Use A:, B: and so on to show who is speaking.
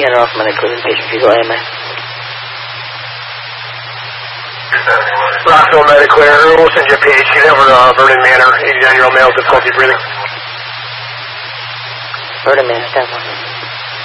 A: on or off medically in patient fecal AMA?
B: Rockville Medicare, we'll send you a page. You have Vernon Manor, 89-year-old male, difficulty breathing.
A: Vernon Manor, 10-1.